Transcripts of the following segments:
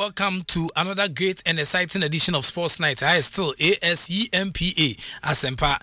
welcome to another great and exciting edition of Sports Night. I still ASEMPA Asempa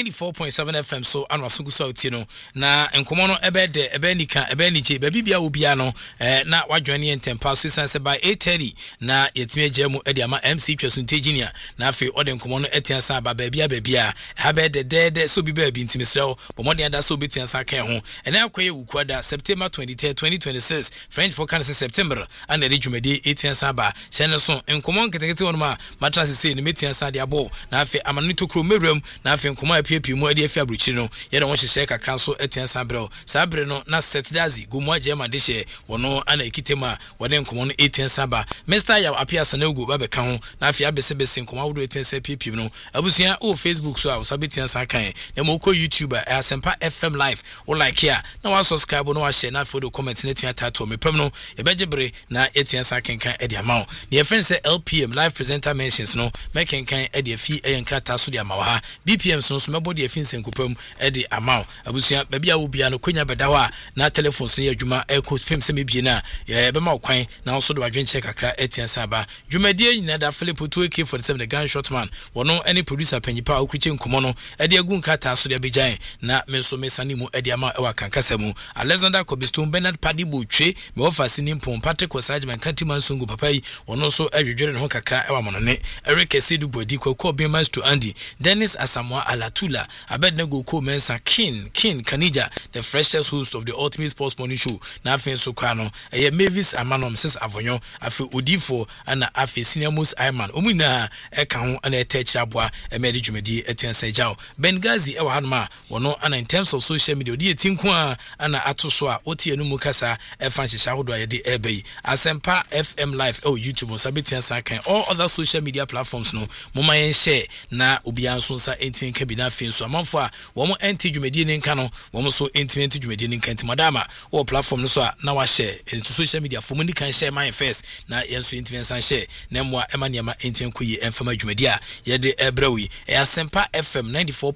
94.7 FM. So anwa sungu so utino na enkomo no ebede ebenika ebenije bebibia obia no na wadwane ntempa so sense by 8:30 na yetime jemu ede ama MC Twesunteginia na afi ode enkomo no etiansa ba bebia ha bede de so bi ba bi ntimisrew bomode ada so betiansa kan ho ene akoye wukwada September 23 2026 French for can September and the jumedi 18 saba seneso enkomo nketekete wonma matrase sei ne metiansa de abo na afi amanu to kro mewram na afi enkomo apiepie mu ade afi abruchi no ye de won hyehye kakran so etiansa brel sabre no na setdazi gomu agema de hye wono ana ekitema wode enkomo no 18 saba Mr. Yaw apia sanegu ba beka ho na afi abesebese enkomo wodo etiansa apiepie no abusia o Facebook so a sabetiansa kan na mo ko YouTube Asempa FM live o like here na wa subscribe no wa share na afi do comment na tia tato mepem no ebejebre na etiansa kenkan edi amao the friend say LPM live presenter mentions no mekenkan edi afi enkrata so di amawa ha BPM so mebo di afi nsenkopam edi amao abusia babia wo bia no konya bedawa na telephone so ye adwuma eko spam se mebie na ye bema okwan na so do adwen check akra etiansa ba dwumadie nyina da Philip 2AK47 the gunshot man wono any producer panyipa okuche nkomo no edi agu nkrata so di abejan na menso mesani mu edi ama ewa kankasa mu Alexander Kobiston Bernard Padibo twe me ofasi ni mpom Patrick Osajman Kantiman Sungu papai wono so adwedwere ho kakra ewa monone Eric Esidu Bodi Kwako Bema to Andy Dennis Asamoah Alatula Abednego Ko Mensa King Kanija the freshest host of the Ultimate Sports Morning Show na afen so kwa no Mavis Amanom Sis Avonyo afi Odifo ana afi Senior Most Iman omuna eka ho ana etechira boa emedi dwumedi etensa jao Bengazi ewa hanma wono ana in terms of social media odi etinku ana atoso a otie no mu kasa efa nhihya hodo ayede ebei Asempa FM live YouTube sabetiansa kan all other social media platforms no moma yen share na obia nso sa entin ka bi na afi so amanfo a wo mo enti dwumedi ne nka no wo mo so enti dwumedi ne nka madama wo platform no so a na wa share into social media for money can share my first na yen so enti san share na mwa emaniama enti koyi enfama dwumedi a yede ebrawi Asempa FM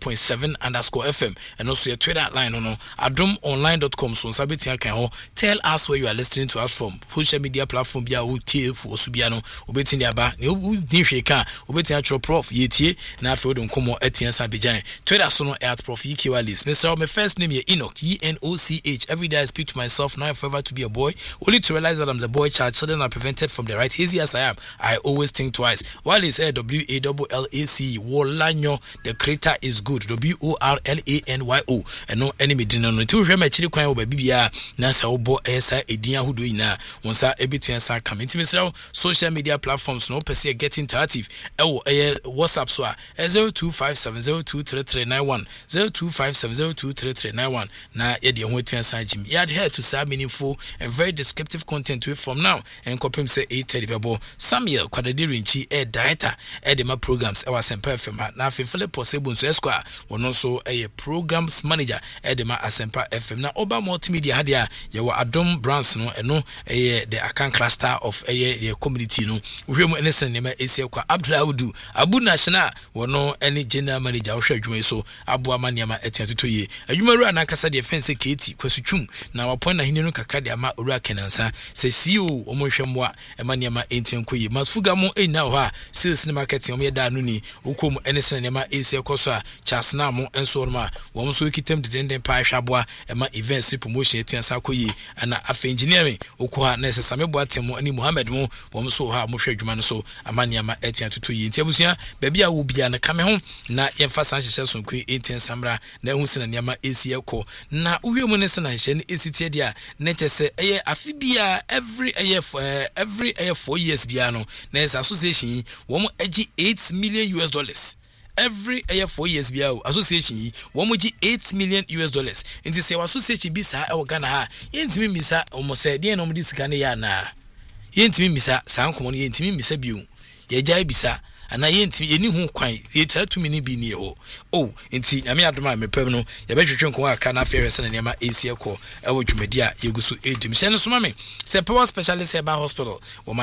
94.7 _FM and also your Twitter line no adomonline.com so sabetian kan ho tell us where you are listening to us from social media platform bia wo tie fu osubia no obetini aba ne ni hweka obetini atro prof yetie na afi odon komo atiansa bejan Twitter so no at prof Ekiwalis Mr. My first name is Enoch ENOCH. Every day I speak to myself now forever to be a boy only to realize that I'm the boy child. Children are prevented from the right easy as I am. I always think twice. While it's WALLAC Wolanyo the creator is good WORLANYO and no enemy dinner no to hwe ma chiri kwan wo ba bibia na sa wo esa edin ahodo ina wonsa ebituansa comment Mr. social media platforms no person get interactive WhatsApp so 0257023391 0257023391 na ye de ho tuansa jim you adhere to some meaningful and very descriptive content from now and kopim say 8:30 bebo Samuel Kwadadirinchi director de ma programs e Asempa FM na afefele possible so esquire wono so programs manager de ma Asempa FM na oba multimedia hadia ye wa Adom Brands no eno the account cluster of the community no uhwemu enesen ne ma esie kwa Abdulaudu Abu National wono any general manager ohwe adwuma so abu amaniama etiatotoye adwumaru anakasa de fence keti kwasutwum na wapon na hini no kakra de ama owura kenansa se CEO omonhwemwa emaniama entiankoye masfuga mo ena ho a sales ne marketing omyeda no ni ukom enesen ne ma esie koso a chasna mo enso ma wo so kitem de denden pa hwaboa ema events promotion etiansa koye ana afa engineering ukwa na sesame boatemo ani Muhammad mo wo so ha mo hwa adwuma no so amaniama etiatotoye ntiabusia baabi a wo bia na kame ho na yemfa san hyehyɛ so kwen enten samra na ehu sina niama esi ekɔ na uwiemu ne sina hyehyɛ ne esitie dia na kyese eye afibia every 4 years bia no na esa association wo mo agi $8 million every 4 years bia association yi wo mo gi $8 million nti se association bi sa e wo Ghana ha yentimi misa o mo se de na mo di sika ne ya na yentimi misa san komo ne yentimi misa biu ye jai bisa ana yenti yeni hu kwan yetatu mini bi ni ho enti nyame adoma mepem no ye behwehwe nko aka na afehwe se na nema esi ekọ ewo dwumadi a yeguso edim hye no soma me se power specialist eba hospital wo